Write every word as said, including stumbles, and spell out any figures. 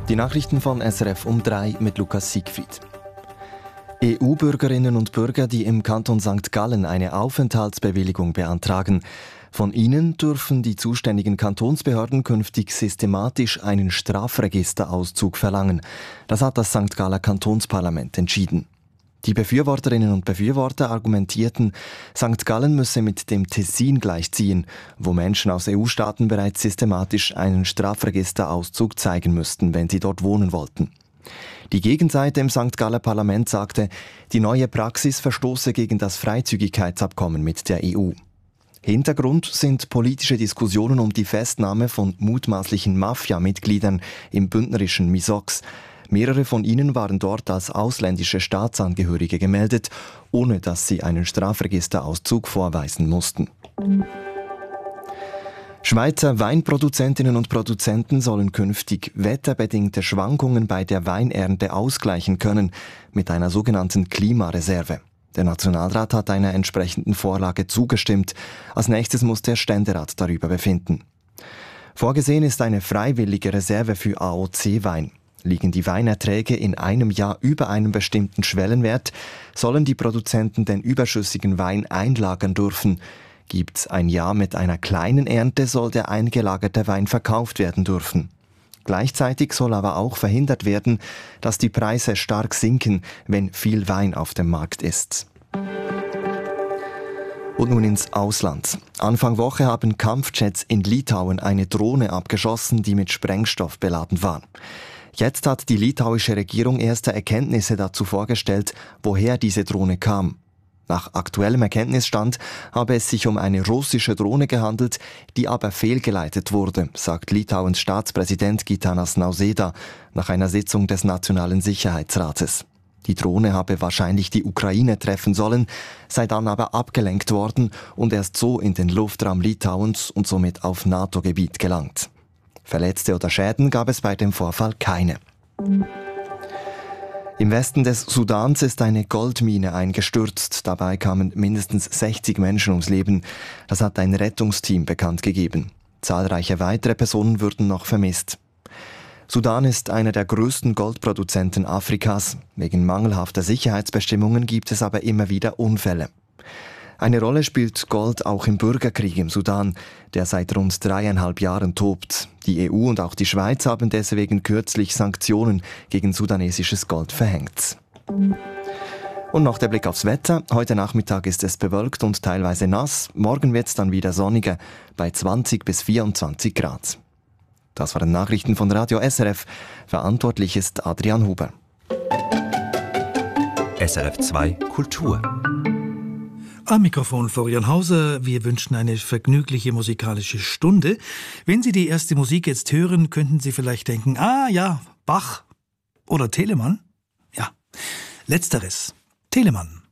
Die Nachrichten von S R F um drei mit Lukas Siegfried. E U-Bürgerinnen und Bürger, die im Kanton Sankt Gallen eine Aufenthaltsbewilligung beantragen. Von ihnen dürfen die zuständigen Kantonsbehörden künftig systematisch einen Strafregisterauszug verlangen. Das hat das Sankt Galler Kantonsparlament entschieden. Die Befürworterinnen und Befürworter argumentierten, Sankt Gallen müsse mit dem Tessin gleichziehen, wo Menschen aus E U-Staaten bereits systematisch einen Strafregisterauszug zeigen müssten, wenn sie dort wohnen wollten. Die Gegenseite im Sankt Galler Parlament sagte, die neue Praxis verstoße gegen das Freizügigkeitsabkommen mit der E U. Hintergrund sind politische Diskussionen um die Festnahme von mutmaßlichen Mafia-Mitgliedern im bündnerischen Misox. Mehrere von ihnen waren dort als ausländische Staatsangehörige gemeldet, ohne dass sie einen Strafregisterauszug vorweisen mussten. Schweizer Weinproduzentinnen und Produzenten sollen künftig wetterbedingte Schwankungen bei der Weinernte ausgleichen können mit einer sogenannten Klimareserve. Der Nationalrat hat einer entsprechenden Vorlage zugestimmt. Als nächstes muss der Ständerat darüber befinden. Vorgesehen ist eine freiwillige Reserve für A O C-Wein. Liegen die Weinerträge in einem Jahr über einem bestimmten Schwellenwert, sollen die Produzenten den überschüssigen Wein einlagern dürfen. Gibt es ein Jahr mit einer kleinen Ernte, soll der eingelagerte Wein verkauft werden dürfen. Gleichzeitig soll aber auch verhindert werden, dass die Preise stark sinken, wenn viel Wein auf dem Markt ist. Und nun ins Ausland. Anfang Woche haben Kampfjets in Litauen eine Drohne abgeschossen, die mit Sprengstoff beladen war. Jetzt hat die litauische Regierung erste Erkenntnisse dazu vorgestellt, woher diese Drohne kam. Nach aktuellem Erkenntnisstand habe es sich um eine russische Drohne gehandelt, die aber fehlgeleitet wurde, sagt Litauens Staatspräsident Gitanas Nausėda nach einer Sitzung des Nationalen Sicherheitsrates. Die Drohne habe wahrscheinlich die Ukraine treffen sollen, sei dann aber abgelenkt worden und erst so in den Luftraum Litauens und somit auf NATO-Gebiet gelangt. Verletzte oder Schäden gab es bei dem Vorfall keine. Im Westen des Sudans ist eine Goldmine eingestürzt. Dabei kamen mindestens sechzig Menschen ums Leben. Das hat ein Rettungsteam bekannt gegeben. Zahlreiche weitere Personen würden noch vermisst. Sudan ist einer der größten Goldproduzenten Afrikas. Wegen mangelhafter Sicherheitsbestimmungen gibt es aber immer wieder Unfälle. Eine Rolle spielt Gold auch im Bürgerkrieg im Sudan, der seit rund dreieinhalb Jahren tobt. Die E U und auch die Schweiz haben deswegen kürzlich Sanktionen gegen sudanesisches Gold verhängt. Und noch der Blick aufs Wetter. Heute Nachmittag ist es bewölkt und teilweise nass. Morgen wird es dann wieder sonniger bei zwanzig bis vierundzwanzig Grad. Das waren Nachrichten von Radio S R F. Verantwortlich ist Adrian Huber. S R F zwei Kultur. Am Mikrofon Florian Hauser. Wir wünschen eine vergnügliche musikalische Stunde. Wenn Sie die erste Musik jetzt hören, könnten Sie vielleicht denken, ah ja, Bach oder Telemann? Ja, letzteres, Telemann.